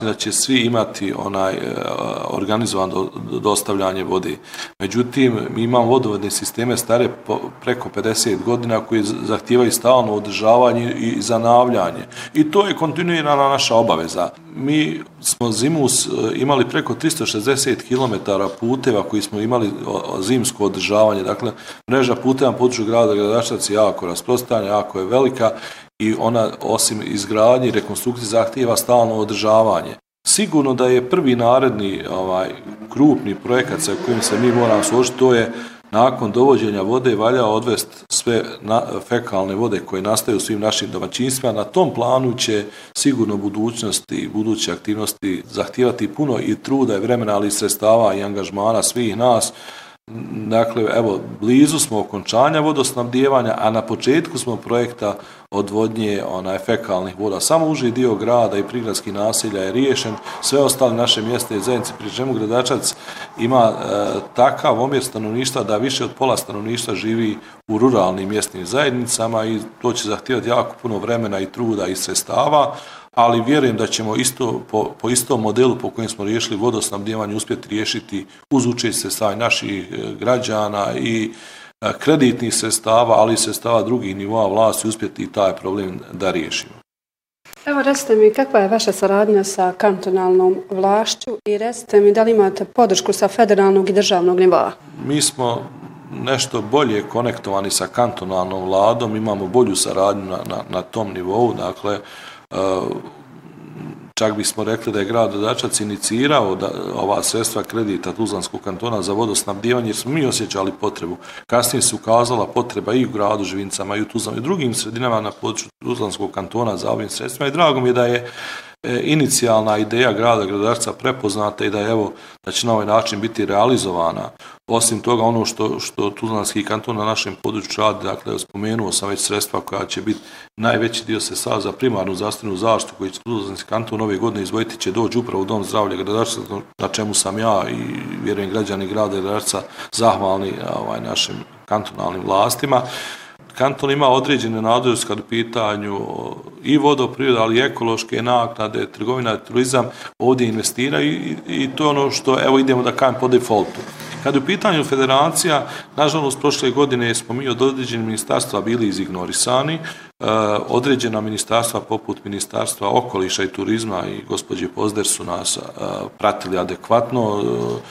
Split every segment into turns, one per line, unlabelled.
da će svi imati organizovano dostavljanje vode. Međutim, mi imamo vodovodne sisteme stare preko 50 godina koji zahtijevaju stalno održavanje i zanavljanje. I to je kontinuirana naša obaveza. Mi smo zimus imali preko 360 km puteva koji smo imali zimsko održavanje. Dakle, mreža puteva na području grada Gradačac je jako rasprostranjena, jako je velika i ona osim izgradnje i rekonstrukcije zahtijeva stalno održavanje. Sigurno da je prvi naredni krupni projekat sa kojim se mi moramo složiti, to je nakon dovođenja vode valja odvesti sve fekalne vode koje nastaju u svim našim domaćinstvima. Na tom planu će sigurno budućnosti i buduće aktivnosti zahtijevati puno i truda i vremena, ali i sredstava i angažmana svih nas. Dakle, evo, blizu smo okončanja vodosnabdijevanja, a na početku smo projekta odvodnje fekalnih voda. Samo uži dio grada i prigradskih naselja je riješen, sve ostale naše mjeste i zajednice, pri čemu Gradačac ima takav omjer stanovništva da više od pola stanovništva živi u ruralnim mjesnim zajednicama i to će zahtijevati jako puno vremena i truda i sredstava, ali vjerujem da ćemo po istom modelu po kojem smo riješili vodosnabdijevanje uspjeti riješiti uz učešće sredstava naših građana i kreditnih sredstava, ali i sredstava drugih nivoa vlasti uspjeti i taj problem da riješimo.
Evo, recite mi, kakva je vaša saradnja sa kantonalnom vlašću i recite mi da li imate podršku sa federalnog i državnog nivoa?
Mi smo nešto bolje konektovani sa kantonalnom vladom, imamo bolju saradnju na tom nivou, dakle, čak bismo rekli da je grad Gradačac inicirao ova sredstva kredita Tuzlanskog kantona za vodosnabdijevanje, jer smo mi osjećali potrebu. Kasnije se ukazala potreba i u gradu Živincama i u Tuzlanu i drugim sredinama na području Tuzlanskog kantona za ovim sredstvima i drago mi je da je inicijalna ideja grada Gradačca prepoznata i da će na ovaj način biti realizovana. Osim toga, ono što Tuzlanski kanton na našem području radi, dakle, spomenuo sam već sredstva koja će biti najveći dio sredstava za primarnu zdravstvenu zaštitu koji će Tuzlanski kanton ove godine izdvojiti, će doći upravo u Dom zdravlja Gradačca, na čemu sam ja i vjerujem građani grada Gradačca zahvalni našim kantonalnim vlastima. Kanton ima određene nadležnosti kad u pitanju i vodoprivreda, ali i ekološke naknade, trgovina, turizam, ovdje investira i to je ono što, idemo da kažem po defaultu. Kad u pitanju federacija, nažalost, prošle godine smo mi od određenih ministarstva bili izignorisani, određena ministarstva poput Ministarstva okoliša i turizma i gospođe Pozder su nas pratili adekvatno,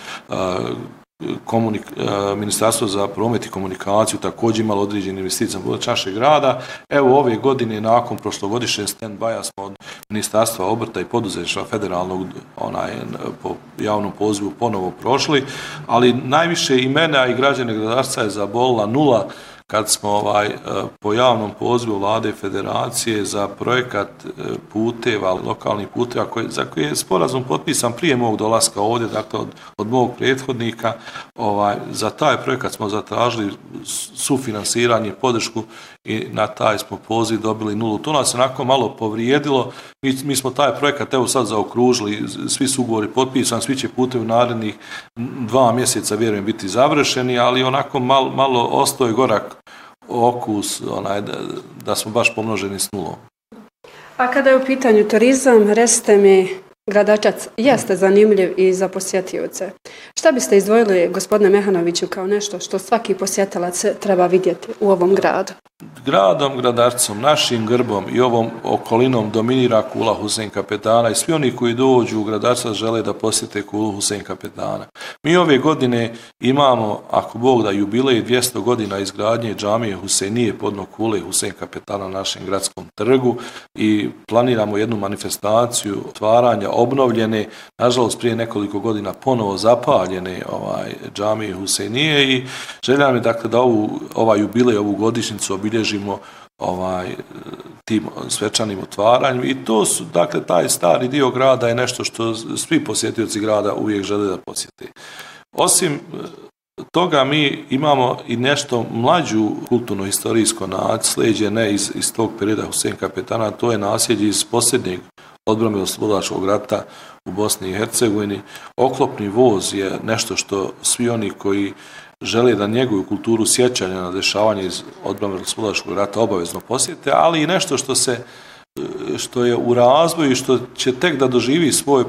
Ministarstvo za promet i komunikaciju također imalo određene investicije na području našeg grada. Evo ove godine nakon prošlogodišnjeg stand-by-a smo od Ministarstva obrta i poduzetništva federalnog po javnom pozivu ponovo prošli, ali najviše i mene, a i građane Gradačca je zabolila nula kad smo po javnom pozivu Vlade i Federacije za projekat puteva, lokalnih puteva, za koje je sporazum potpisan prije mog dolaska ovdje, dakle od mog prethodnika, za taj projekat smo zatražili sufinansiranje, podršku i na taj smo poziv dobili nulu. To nas onako malo povrijedilo. Mi smo taj projekat evo sad zaokružili, svi su ugovori potpisani, svi će putevi u narednih 2 mjeseca vjerujem biti završeni, ali onako malo ostao gorak okus da smo baš pomnoženi s nulom.
A kada je u pitanju turizam, recite mi, Gradačac jeste zanimljiv i za posjetioce. Šta biste izdvojili, gospodine Mehanoviću, kao nešto što svaki posjetilac treba vidjeti u ovom gradu?
Gradom Gradačcom, našim grbom i ovom okolinom dominira kula Husein Kapetana i svi oni koji dođu u Gradačac žele da posjete kulu Husein Kapetana. Mi ove godine imamo, ako Bog da, jubilej 200 godina izgradnje džamije Huseinije podno kule Husein Kapetana na našem gradskom trgu i planiramo jednu manifestaciju otvaranja obnovljene, nažalost prije nekoliko godina ponovo zapaljene džamije Huseinije i želja mi dakle da ovaj jubilej, ovu godišnjicu obilježimo tim svečanim otvaranjem i to su, dakle, taj stari dio grada je nešto što svi posjetioci grada uvijek žele da posjete. Osim toga mi imamo i nešto mlađu kulturno-historijsko nasljeđe, ne iz tog perioda Husein Kapetana, to je nasljeđe iz posljednjeg odbrambeno-oslobodilačkog rata u Bosni i Hercegovini. Oklopni voz je nešto što svi oni koji žele da njeguju kulturu sjećanja na dešavanje iz odbrambeno-oslobodilačkog rata obavezno posjete, ali i nešto što se što je u razvoju i što će tek da doživi svoj